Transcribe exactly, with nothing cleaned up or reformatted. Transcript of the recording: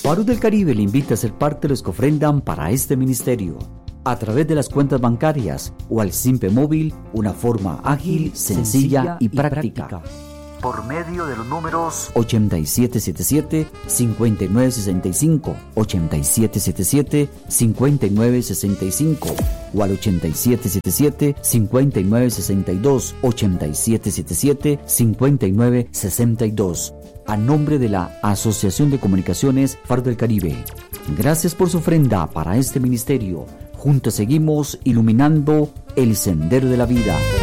Faro del Caribe le invita a ser parte de los que ofrendan para este ministerio a través de las cuentas bancarias o al Simpe Móvil, una forma ágil, sencilla y práctica. Por medio de los números ochenta y siete setenta y siete, cincuenta y nueve sesenta y cinco, ochenta y siete setenta y siete, cincuenta y nueve sesenta y cinco o al ochenta y siete setenta y siete, cincuenta y nueve sesenta y dos, ochenta y siete setenta y siete, cincuenta y nueve sesenta y dos. A nombre de la Asociación de Comunicaciones Faro del Caribe. Gracias por su ofrenda para este ministerio. Juntos seguimos iluminando el sendero de la vida.